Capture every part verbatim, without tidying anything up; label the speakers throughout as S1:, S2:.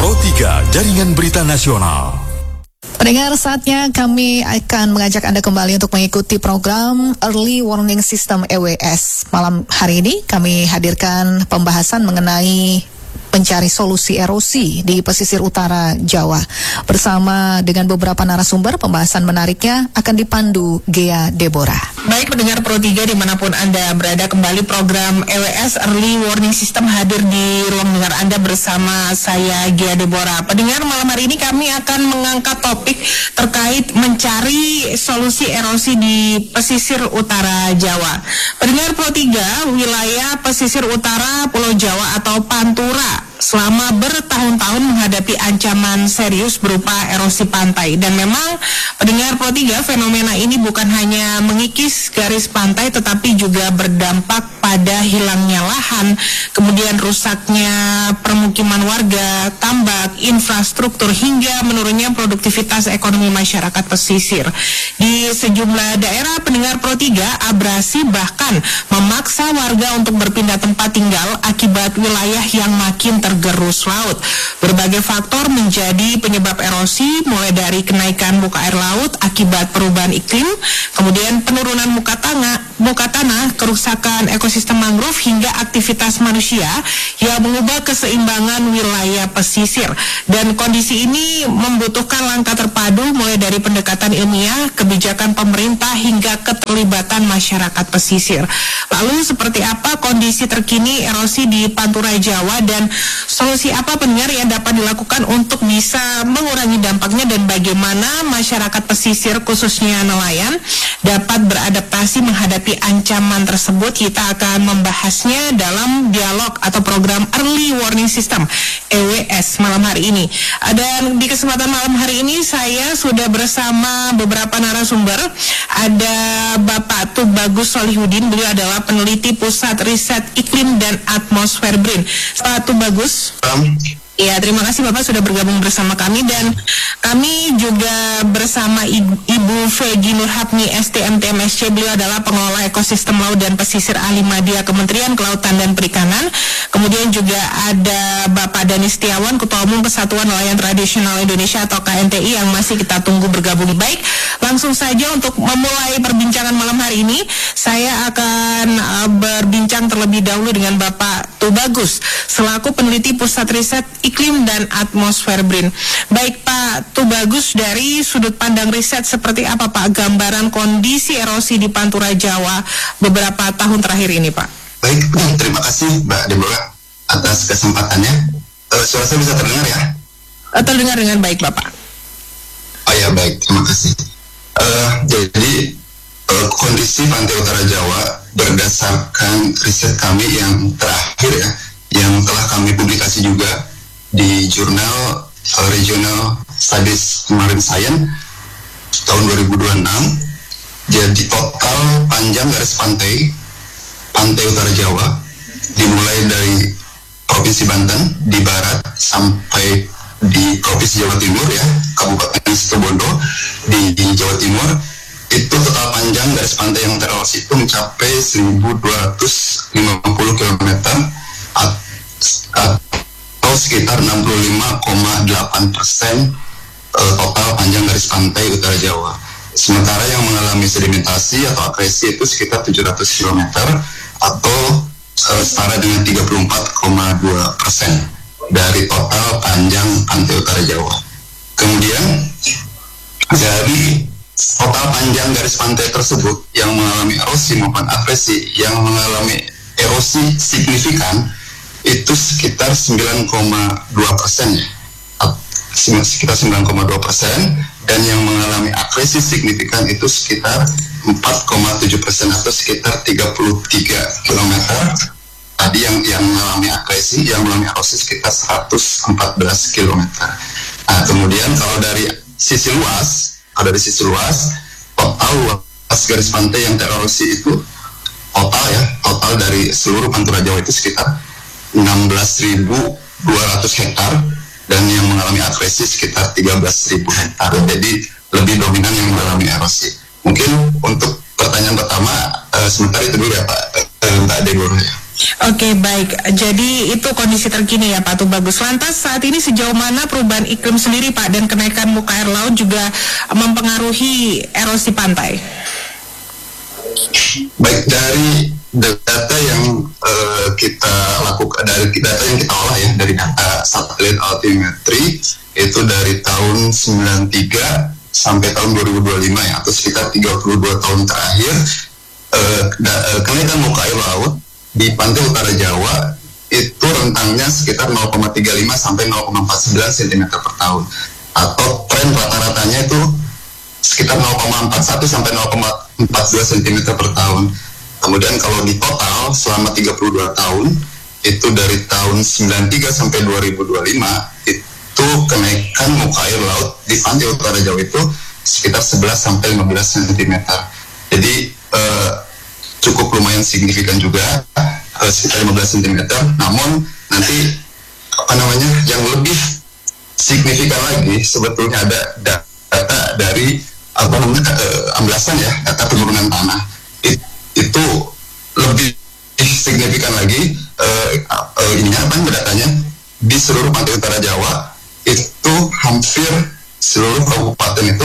S1: Pro tiga Jaringan Berita Nasional.
S2: Pendengar, saatnya kami akan mengajak Anda kembali untuk mengikuti program Early Warning System E W S. Malam hari ini kami hadirkan pembahasan mengenai mencari solusi erosi di pesisir utara Jawa. Bersama dengan beberapa narasumber, pembahasan menariknya akan dipandu Gea Deborah.
S3: Baik pendengar Pro tiga dimanapun Anda berada, kembali program E W S Early Warning System hadir di ruang dengar Anda bersama saya Gea Deborah. Pendengar, malam hari ini kami akan mengangkat topik terkait mencari solusi erosi di pesisir utara Jawa. Pendengar Pro tiga, wilayah pesisir utara Pulau Jawa atau Pantura selama bertahun-tahun menghadapi ancaman serius berupa erosi pantai. Dan memang pendengar Pro tiga, fenomena ini bukan hanya mengikis garis pantai tetapi juga berdampak pada hilangnya lahan, kemudian rusaknya permukiman warga, tambak, infrastruktur, hingga menurunnya produktivitas ekonomi masyarakat pesisir. Di sejumlah daerah pendengar Pro tiga, abrasi bahkan memaksa warga untuk berpindah tempat tinggal akibat wilayah yang makin tergerus laut. Berbagai faktor menjadi penyebab erosi, mulai dari kenaikan muka air laut akibat perubahan iklim, kemudian penurunan muka tanah, muka tanah, kerusakan ekosistem mangrove, hingga aktivitas manusia yang mengubah keseimbangan wilayah pesisir. Dan kondisi ini membutuhkan langkah terpadu mulai dari pendekatan ilmiah, kebijakan pemerintah, hingga keterlibatan masyarakat pesisir. Lalu seperti apa kondisi terkini erosi di Pantura Jawa dan solusi apa pendengar yang dapat dilakukan untuk bisa mengurangi dampaknya, dan bagaimana masyarakat pesisir khususnya nelayan dapat beradaptasi menghadapi ancaman tersebut? Kita akan membahasnya dalam dialog atau program Early Warning System E W S malam hari ini. Dan di kesempatan malam hari ini saya sudah bersama beberapa narasumber. Ada Bapak Tubagus Solihudin, beliau adalah peneliti Pusat Riset Iklim dan Atmosfer B R I N. Pak Tubagus.
S4: Um.
S3: Ya, terima kasih Bapak sudah bergabung bersama kami, dan kami juga bersama Ibu, Ibu Vegi Nurhapni S T M T M S C. Beliau adalah pengelola ekosistem laut dan pesisir ahli media Kementerian Kelautan dan Perikanan. Kemudian juga ada Bapak Dani Setiawan, Ketua Umum Kesatuan Nelayan Tradisional Indonesia atau K N T I, yang masih kita tunggu bergabung. Baik, langsung saja untuk memulai perbincangan malam hari ini, saya akan uh, berbincang terlebih dahulu dengan Bapak Tubagus selaku peneliti Pusat Riset Iklim dan Atmosfer B R I N. Baik Pak Tubagus, dari sudut pandang riset seperti apa Pak gambaran kondisi erosi di Pantura Jawa beberapa tahun terakhir ini Pak?
S4: Baik, terima kasih Mbak Deborah atas kesempatannya. Uh, suara saya bisa terdengar ya?
S3: Uh, terdengar dengan baik Bapak.
S4: Oh ya, baik, terima kasih. Uh, jadi uh, kondisi Pantai Utara Jawa berdasarkan riset kami yang terakhir ya, yang telah kami publikasi juga di jurnal uh, Regional Studies Marine Science tahun dua ribu dua puluh enam. Jadi total panjang garis pantai Pantai Utara Jawa dimulai dari Provinsi Banten di barat sampai di Provinsi Jawa Timur ya, Kabupaten Situbondo di, di Jawa Timur, itu total panjang garis pantai yang tererosi itu mencapai seribu dua ratus lima puluh kilometer atau sekitar enam puluh lima koma delapan persen total panjang garis pantai Utara Jawa. Sementara yang mengalami sedimentasi atau akresi itu sekitar tujuh ratus kilometer atau uh, setara dengan tiga puluh empat koma dua persen dari total panjang pantai Utara Jawa. Kemudian dari total panjang garis pantai tersebut yang mengalami erosi maupun akresi yang mengalami erosi signifikan itu sekitar sembilan koma dua persen ya, sekitar sembilan koma dua persen, dan yang mengalami akresi signifikan itu sekitar empat koma tujuh persen atau sekitar tiga puluh tiga kilometer. Tadi yang yang mengalami akresi, yang mengalami erosi sekitar seratus empat belas kilometer. Nah, kemudian kalau dari sisi luas, kalau dari sisi luas, total luas garis pantai yang tererosi itu total ya, total dari seluruh Pantura Jawa itu sekitar enam belas ribu dua ratus hektar, dan yang mengalami akresi sekitar tiga belas ribu hektar. Jadi lebih dominan yang mengalami erosi. Mungkin untuk pertanyaan pertama, uh, sebentar itu dulu ya Pak, uh, Mbak Deborah ya.
S3: Oke, baik. Jadi itu kondisi terkini ya Pak Tubagus. Lantas saat ini sejauh mana perubahan iklim sendiri Pak dan kenaikan muka air laut juga mempengaruhi erosi pantai?
S4: Baik, dari data yang uh, kita lakukan, dari data yang kita olah ya, dari data satelit altimetri itu dari tahun sembilan puluh tiga sampai tahun dua ribu dua puluh lima ya, atau sekitar tiga puluh dua tahun terakhir, uh, da- uh, kenaikan muka air laut di pantai utara Jawa itu rentangnya sekitar nol koma tiga lima sampai nol koma empat sembilan sentimeter per tahun, atau tren rata-ratanya itu sekitar nol koma empat satu sampai nol koma empat dua sentimeter per tahun. Kemudian kalau di total selama tiga puluh dua tahun itu dari tahun sembilan puluh tiga sampai dua ribu dua puluh lima itu kenaikan muka air laut di pantai utara Jawa itu sekitar sebelas sampai lima belas sentimeter. Jadi eh, cukup lumayan signifikan juga, uh, sekitar lima belas sentimeter. Namun nanti apa namanya yang lebih signifikan lagi sebetulnya ada data dari apa namanya uh, amblasan ya, data penurunan tanah. It, itu lebih signifikan lagi. Uh, uh, ini apa datanya di seluruh pantai utara Jawa itu hampir seluruh kabupaten itu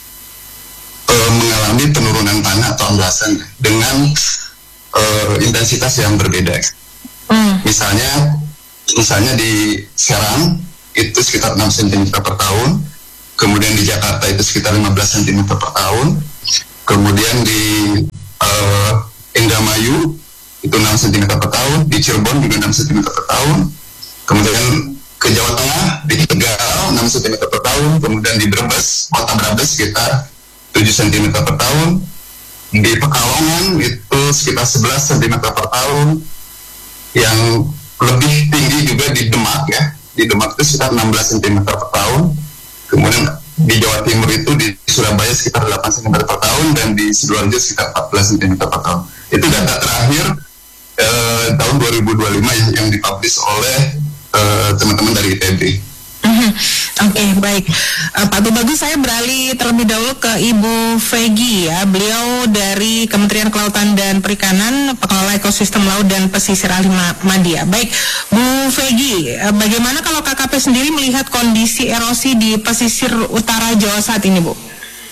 S4: mengalami penurunan tanah atau amblasan dengan uh, intensitas yang berbeda. Mm. Misalnya, misalnya di Serang itu sekitar enam sentimeter per tahun, kemudian di Jakarta itu sekitar lima belas sentimeter per tahun, kemudian di uh, Indramayu itu enam sentimeter per tahun, di Cirebon juga enam sentimeter per tahun, kemudian ke Jawa Tengah di Tegal enam sentimeter per tahun, kemudian di Brebes, kota Brebes sekitar tujuh sentimeter per tahun, di Pekalongan itu sekitar sebelas sentimeter per tahun, yang lebih tinggi juga di Demak ya, di Demak itu sekitar enam belas sentimeter per tahun, kemudian di Jawa Timur itu di Surabaya sekitar delapan sentimeter per tahun, dan di Sidoarjo sekitar empat belas sentimeter per tahun. Itu data terakhir eh, tahun dua ribu dua puluh lima ya, yang dipublish oleh eh, teman-teman dari I T B.
S3: Mm-hmm. Oke, okay, baik. Uh, Pak Tubagus, saya beralih terlebih dahulu ke Ibu Vegi ya. Beliau dari Kementerian Kelautan dan Perikanan, Pengelola Ekosistem Laut dan Pesisir Ahli Madya. Baik, Bu Vegi, uh, bagaimana kalau K K P sendiri melihat kondisi erosi di pesisir utara Jawa saat ini, Bu?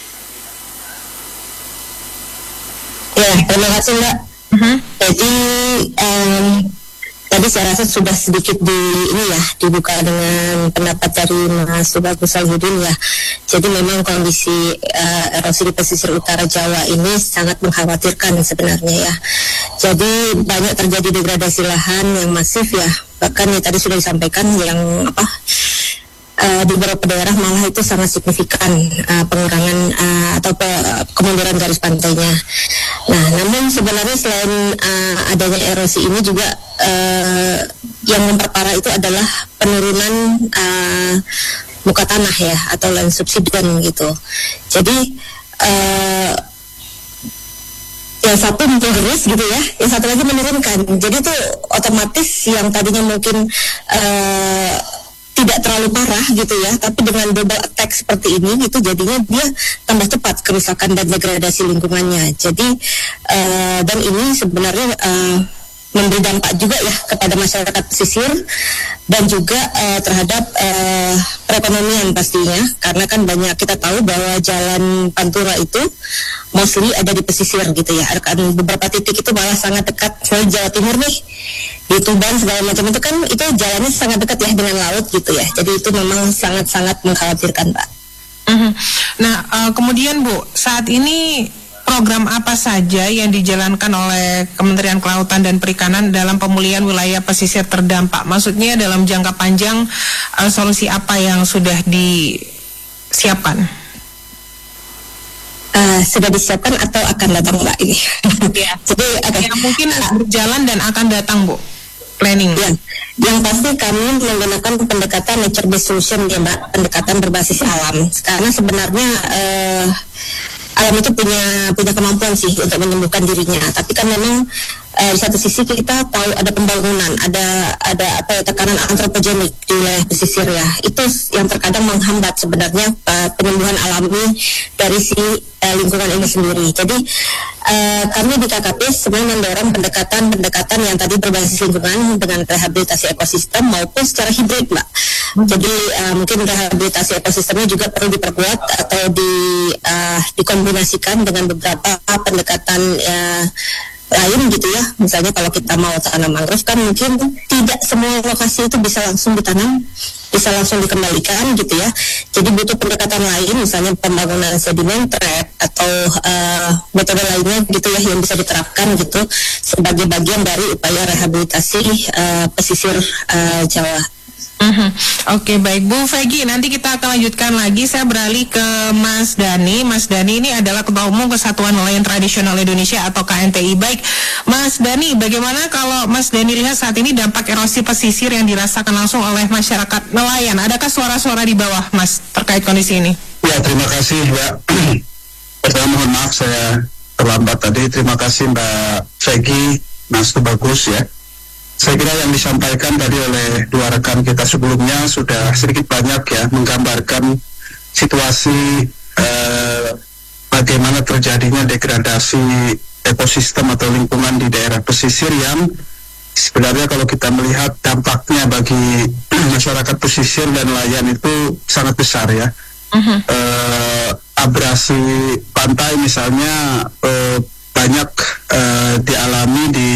S5: Ya, terima kasih Mbak. Uh-huh. Jadi, um, tadi saya rasa sudah sedikit di ini ya dibuka dengan pendapat dari Mas Tubagus Salihuddin ya. Jadi memang kondisi uh, erosi di pesisir utara Jawa ini sangat mengkhawatirkan sebenarnya ya. Jadi banyak terjadi degradasi lahan yang masif ya. Bahkan yang tadi sudah disampaikan yang apa uh, di beberapa daerah malah itu sangat signifikan uh, pengurangan uh, atau pe- kemunduran garis pantainya. Nah, namun sebenarnya selain uh, adanya erosi ini juga uh, yang memperparah itu adalah penurunan uh, muka tanah ya, atau land subsidence gitu. Jadi uh, yang satu terus gitu ya, yang satu lagi menurunkan. Jadi itu otomatis yang tadinya mungkin uh, tidak terlalu parah gitu ya, tapi dengan double attack seperti ini gitu jadinya dia tambah cepat kerusakan dan degradasi lingkungannya. Jadi uh, dan ini sebenarnya uh, memberi dampak juga ya kepada masyarakat pesisir dan juga uh, terhadap uh, perekonomian pastinya, karena kan banyak kita tahu bahwa jalan Pantura itu mostly ada di pesisir gitu ya. Akan beberapa titik itu malah sangat dekat, misalnya Jawa Timur nih, di Tuban segala macam itu kan itu jalannya sangat dekat ya dengan laut gitu ya. Jadi itu memang sangat-sangat mengkhawatirkan, Pak.
S3: Mm-hmm. Nah, uh, kemudian Bu, saat ini program apa saja yang dijalankan oleh Kementerian Kelautan dan Perikanan dalam pemulihan wilayah pesisir terdampak? Maksudnya dalam jangka panjang uh, solusi apa yang sudah disiapkan?
S5: Uh, sudah disiapkan atau akan datang, Mbak, ini?
S3: Ya.
S5: Jadi okay.
S3: Yang mungkin berjalan dan akan datang, Bu, planning.
S5: Ya, yang pasti kami menggunakan pendekatan nature based solution ya, Mbak, pendekatan berbasis alam. Karena sebenarnya uh, alam itu punya punya kemampuan sih untuk menyembuhkan dirinya. Tapi kan memang uh, di satu sisi kita tahu ada pembangunan, ada ada apa ya tekanan antropogenik di wilayah pesisir ya. Itu yang terkadang menghambat sebenarnya uh, penyembuhan alami dari si uh, uh, lingkungan ini sendiri. Jadi uh, kami di K K P sebenarnya mendorong pendekatan-pendekatan yang tadi berbasis lingkungan dengan rehabilitasi ekosistem maupun secara hibrid, Mbak. Jadi uh, mungkin rehabilitasi ekosistemnya juga perlu diperkuat atau di uh, dikombinasikan dengan beberapa pendekatan uh, lain gitu ya. Misalnya kalau kita mau tanam mangrove kan mungkin tidak semua lokasi itu bisa langsung ditanam, bisa langsung dikembalikan gitu ya. Jadi butuh pendekatan lain, misalnya pembangunan sedimen trap atau uh, metode lainnya gitu ya yang bisa diterapkan gitu sebagai bagian dari upaya rehabilitasi uh, pesisir uh, Jawa.
S3: Mm-hmm. Oke, okay, baik Bu Fegi, nanti kita akan lanjutkan lagi. Saya beralih ke Mas Dani. Mas Dani ini adalah Ketua Umum Kesatuan Nelayan Tradisional Indonesia atau K N T I. Baik, Mas Dani, bagaimana kalau Mas Dani lihat saat ini dampak erosi pesisir yang dirasakan langsung oleh masyarakat nelayan? Adakah suara-suara di bawah, Mas, terkait kondisi ini?
S6: Ya, terima kasih, Mbak. Pertama, mohon maaf saya terlambat tadi. Terima kasih Mbak Fegi, Mas Tubagus ya. Saya kira yang disampaikan tadi oleh dua rekan kita sebelumnya sudah sedikit banyak ya menggambarkan situasi eh, bagaimana terjadinya degradasi ekosistem atau lingkungan di daerah pesisir yang sebenarnya kalau kita melihat dampaknya bagi masyarakat pesisir dan nelayan itu sangat besar ya. Uh-huh. Eh, abrasi pantai misalnya eh, banyak eh, dialami di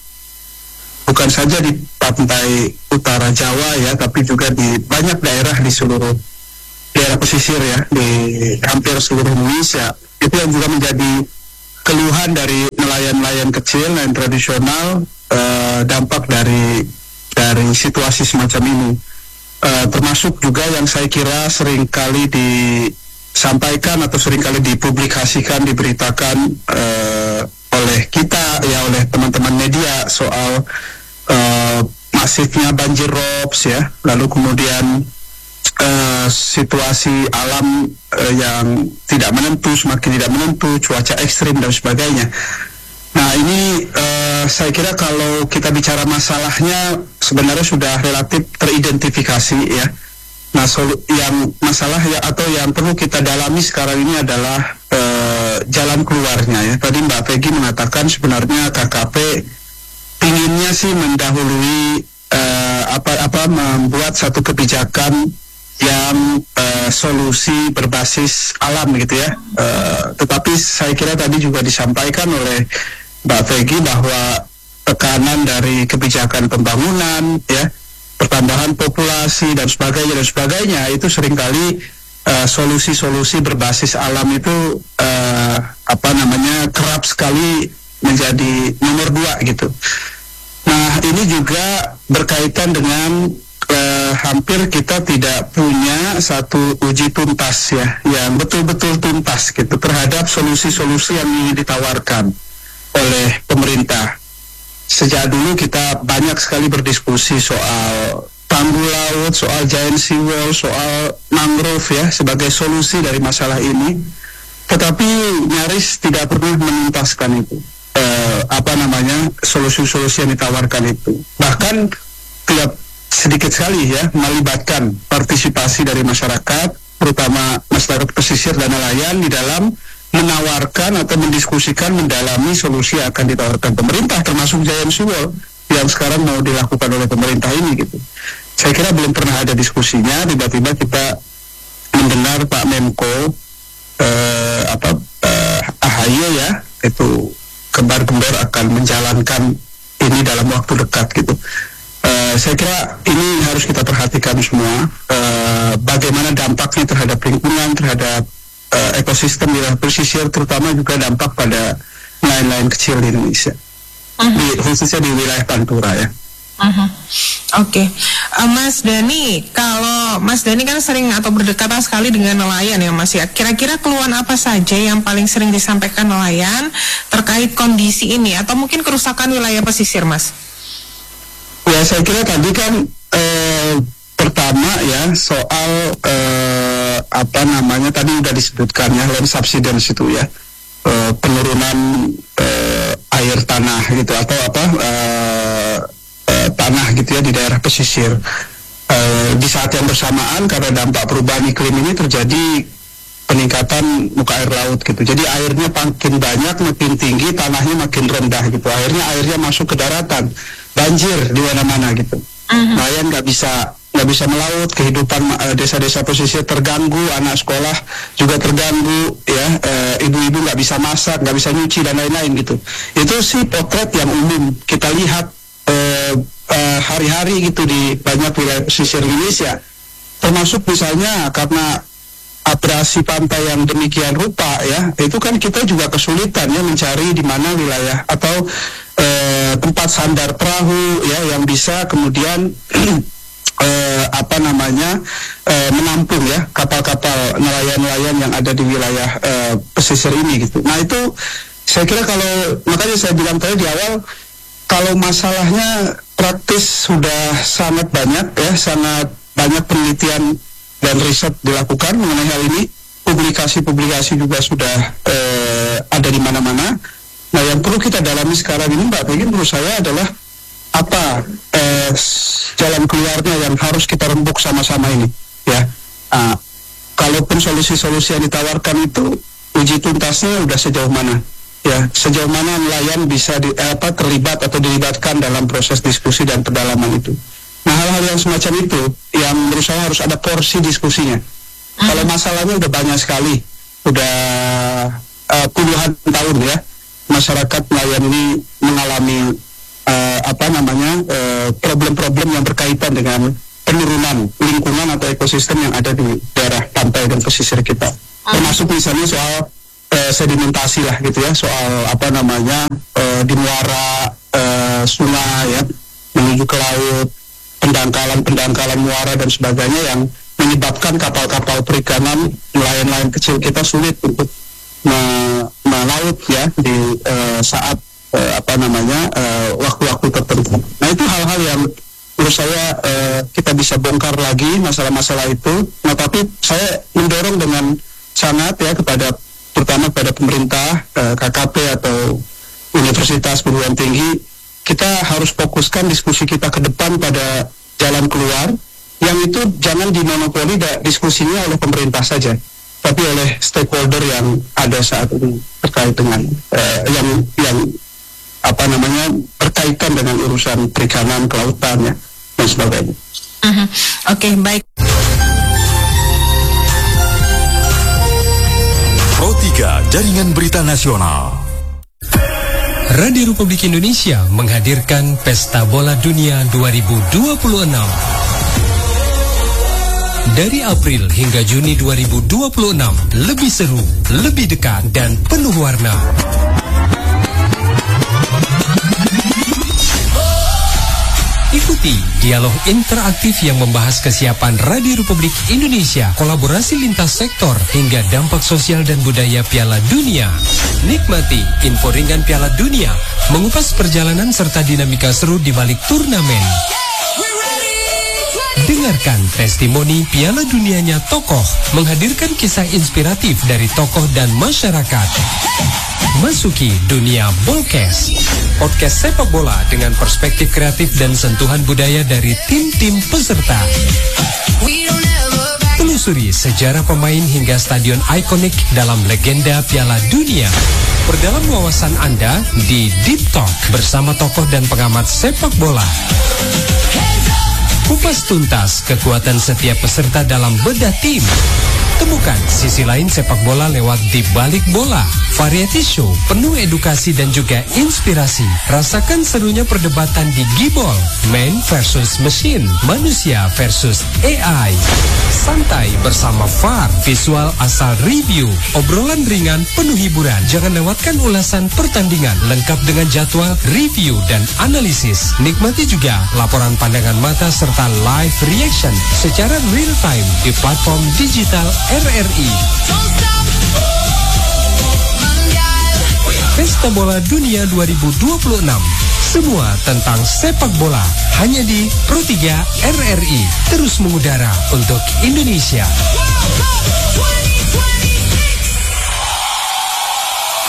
S6: bukan saja di pantai utara Jawa ya, tapi juga di banyak daerah di seluruh daerah pesisir ya, di hampir seluruh Indonesia. Itu yang juga menjadi keluhan dari nelayan-nelayan kecil, nelayan tradisional, eh, dampak dari dari situasi semacam ini. Eh, termasuk juga yang saya kira seringkali disampaikan atau seringkali dipublikasikan, diberitakan eh, oleh kita ya, oleh teman-teman media soal Uh, masifnya banjir rops ya, lalu kemudian uh, situasi alam uh, yang tidak menentu, semakin tidak menentu, cuaca ekstrim dan sebagainya. Nah ini uh, saya kira kalau kita bicara masalahnya sebenarnya sudah relatif teridentifikasi ya. Nah sol- yang masalah ya atau yang perlu kita dalami sekarang ini adalah uh, jalan keluarnya ya. Tadi Mbak Peggy mengatakan sebenarnya K K P inginnya sih mendahului uh, apa-apa membuat satu kebijakan yang uh, solusi berbasis alam gitu ya. Uh, tetapi saya kira tadi juga disampaikan oleh Mbak Peggy bahwa tekanan dari kebijakan pembangunan ya, pertambahan populasi dan sebagainya dan sebagainya itu seringkali uh, solusi-solusi berbasis alam itu uh, apa namanya kerap sekali menjadi nomor dua gitu. Nah ini juga berkaitan dengan eh, hampir kita tidak punya satu uji tuntas ya, yang betul-betul tuntas gitu terhadap solusi-solusi yang ingin ditawarkan oleh pemerintah. Sejak dulu kita banyak sekali berdiskusi soal tanggul laut, soal giant sea wall, soal mangrove ya sebagai solusi dari masalah ini, tetapi nyaris tidak pernah menuntaskan itu. Uh, apa namanya solusi-solusi yang ditawarkan itu, bahkan tidak sedikit sekali ya melibatkan partisipasi dari masyarakat, terutama masyarakat pesisir dan nelayan di dalam menawarkan atau mendiskusikan mendalami solusi yang akan ditawarkan pemerintah, termasuk giant sea wall yang sekarang mau dilakukan oleh pemerintah ini gitu. Saya kira belum pernah ada diskusinya, tiba-tiba kita mendengar Pak Menko uh, apa uh, A H Y ya itu gembar-gembor akan menjalankan ini dalam waktu dekat gitu. Uh, saya kira ini harus kita perhatikan semua uh, bagaimana dampaknya terhadap lingkungan, terhadap uh, ekosistem di daerah pesisir, terutama juga dampak pada nelayan-nelayan kecil di Indonesia, uh-huh. di, khususnya di wilayah Pantura ya.
S3: Uh-huh. Oke, okay. uh, Mas Dani, kalau Mas Dani kan sering atau berdekatan sekali dengan nelayan ya Mas ya. Kira-kira keluhan apa saja yang paling sering disampaikan nelayan terkait kondisi ini atau mungkin kerusakan wilayah pesisir, Mas?
S6: Ya saya kira tadi kan eh, pertama ya soal eh, apa namanya tadi udah disebutkan ya land subsidence itu ya, eh, penurunan eh, air tanah gitu atau apa eh, tanah gitu ya di daerah pesisir. E, di saat yang bersamaan karena dampak perubahan iklim ini terjadi peningkatan muka air laut gitu. Jadi airnya makin banyak, makin tinggi, tanahnya makin rendah gitu. Akhirnya airnya masuk ke daratan, banjir di mana-mana gitu. Uh-huh. Nelayan nggak bisa nggak bisa melaut, kehidupan uh, desa-desa pesisir terganggu, anak sekolah juga terganggu, ya, uh, ibu-ibu nggak bisa masak, nggak bisa nyuci dan lain-lain gitu. Itu sih potret yang umum kita lihat uh, uh, hari-hari gitu di banyak wilayah pesisir Indonesia. Termasuk misalnya karena abrasi pantai yang demikian rupa, ya, itu kan kita juga kesulitan ya mencari di mana wilayah atau uh, tempat sandar perahu ya yang bisa kemudian Uh, apa namanya uh, menampung ya kapal-kapal nelayan-nelayan yang ada di wilayah uh, pesisir ini gitu. Nah itu saya kira kalau makanya saya bilang tadi di awal kalau masalahnya praktis sudah sangat banyak ya, sangat banyak penelitian dan riset dilakukan mengenai hal ini, publikasi-publikasi juga sudah uh, ada di mana-mana. Nah yang perlu kita dalami sekarang ini Mbak Peggy menurut saya adalah apa eh, jalan keluarnya yang harus kita rembuk sama-sama ini ya. Uh, kalaupun solusi-solusi yang ditawarkan itu uji tuntasnya udah sejauh mana ya, sejauh mana nelayan bisa di, eh, apa, terlibat atau dilibatkan dalam proses diskusi dan pendalaman itu. Nah hal-hal yang semacam itu yang menurut saya harus ada porsi diskusinya. Hmm. Kalau masalahnya udah banyak sekali, udah uh, puluhan tahun ya masyarakat nelayan ini mengalami Uh, apa namanya uh, problem-problem yang berkaitan dengan penurunan lingkungan atau ekosistem yang ada di daerah pantai dan pesisir kita, uh. termasuk misalnya soal uh, sedimentasi lah gitu ya, soal apa namanya uh, di muara uh, sungai ya menuju ke laut, pendangkalan-pendangkalan muara dan sebagainya yang menyebabkan kapal-kapal perikanan nelayan-nelayan kecil kita sulit untuk me- melaut ya di uh, saat Uh, apa namanya uh, waktu-waktu tertentu. Nah itu hal-hal yang menurut saya uh, kita bisa bongkar lagi masalah-masalah itu. Nah tapi saya mendorong dengan sangat ya kepada terutama kepada pemerintah, uh, K K P atau universitas perguruan tinggi, kita harus fokuskan diskusi kita ke depan pada jalan keluar yang itu jangan dimonopoli da- diskusinya oleh pemerintah saja, tapi oleh stakeholder yang ada saat ini terkait dengan uh, yang yang apa namanya berkaitan dengan urusan perikanan, kelautan ya dan sebagainya.
S3: Uh-huh. Oke, okay, baik.
S1: Pro tiga Jaringan Berita Nasional.
S7: Radio Republik Indonesia menghadirkan Pesta Bola Dunia dua ribu dua puluh enam. Dari April hingga Juni dua ribu dua puluh enam, lebih seru, lebih dekat, dan penuh warna. Ikuti dialog interaktif yang membahas kesiapan Radio Republik Indonesia, kolaborasi lintas sektor, hingga dampak sosial dan budaya Piala Dunia. Nikmati info ringan Piala Dunia, mengupas perjalanan serta dinamika seru di balik turnamen. Dengarkan testimoni Piala Dunianya tokoh, menghadirkan kisah inspiratif dari tokoh dan masyarakat. Masuki dunia Bolkes, podcast sepak bola dengan perspektif kreatif dan sentuhan budaya dari tim-tim peserta. Telusuri sejarah pemain hingga stadion ikonik dalam legenda Piala Dunia. Perdalam wawasan Anda di Deep Talk bersama tokoh dan pengamat sepak bola. Kupas tuntas kekuatan setiap peserta dalam bedah tim. Temukan sisi lain sepak bola lewat Di Balik Bola, variety show penuh edukasi dan juga inspirasi. Rasakan serunya perdebatan di Gibol, man versus machine, manusia versus A I. Santai bersama V A R, visual asal review, obrolan ringan penuh hiburan. Jangan lewatkan ulasan pertandingan lengkap dengan jadwal, review, dan analisis. Nikmati juga laporan pandangan mata serta live reaction secara real time di platform digital R R I. Pesta Bola Dunia dua ribu dua puluh enam. Semua tentang sepak bola hanya di Pro tiga R R I. Terus mengudara untuk Indonesia.